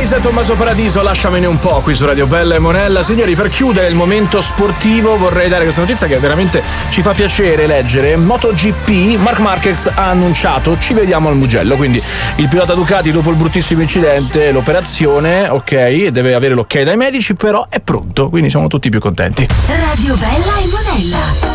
Elisa e Tommaso Paradiso, lasciamene un po' qui su Radio Bella e Monella. Signori, per chiudere il momento sportivo vorrei dare questa notizia che veramente ci fa piacere leggere. MotoGP, Marc Marquez ha annunciato: ci vediamo al Mugello. Quindi il pilota Ducati, dopo il bruttissimo incidente, l'operazione, ok, deve avere l'ok dai medici, però è pronto, quindi siamo tutti più contenti. Radio Bella e Monella.